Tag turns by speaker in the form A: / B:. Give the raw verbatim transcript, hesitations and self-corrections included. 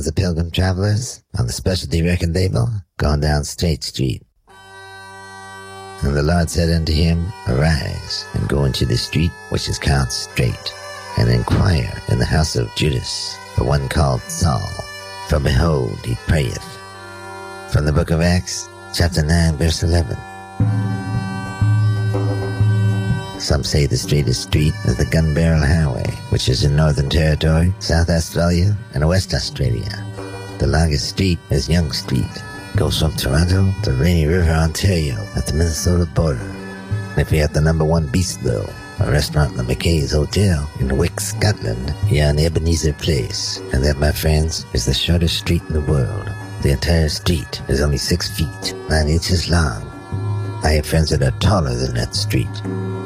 A: of the Pilgrim Travelers on the specialty record label, going down Straight Street. And the Lord said unto him, Arise, and go into the street which is called Straight, and inquire in the house of Judas for one called Saul, for behold, he prayeth. From the book of Acts, chapter nine, verse eleven. Some say the straightest street is the Gun Barrel Highway, which is in Northern Territory, South Australia, and West Australia. The longest street is Yonge Street. Goes from Toronto to Rainy River, Ontario, at the Minnesota border. And if you're at the number one Bistro, a restaurant in the McKay's Hotel in Wick, Scotland, you're on Ebenezer Place. And that, my friends, is the shortest street in the world. The entire street is only six feet, nine inches long. I have friends that are taller than that street.